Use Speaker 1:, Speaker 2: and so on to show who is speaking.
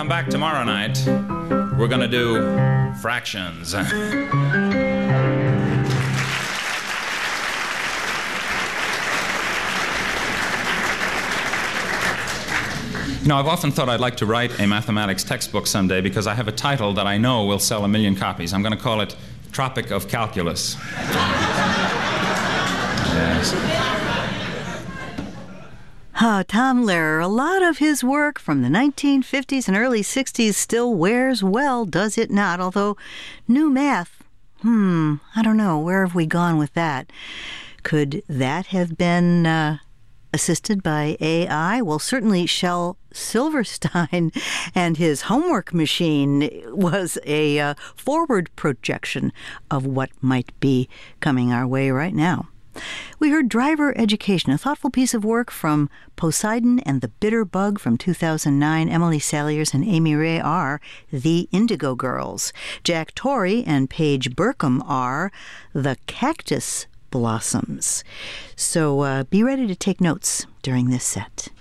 Speaker 1: come back tomorrow night, we're going to do fractions. You know, I've often thought I'd like to write a mathematics textbook someday because I have a title that I know will sell 1 million copies. I'm going to call it Tropic of Calculus. Yes.
Speaker 2: Tom Lehrer, a lot of his work from the 1950s and early 60s still wears well, does it not? Although new math, I don't know. Where have we gone with that? Could that have been assisted by AI? Well, certainly Shel Silverstein and his homework machine was a forward projection of what might be coming our way right now. We heard Driver Education, a thoughtful piece of work from Poseidon and the Bitter Bug from 2009. Emily Saliers and Amy Ray are The Indigo Girls. Jack Torrey and Paige Burkham are The Cactus Blossoms. So be ready to take notes during this set.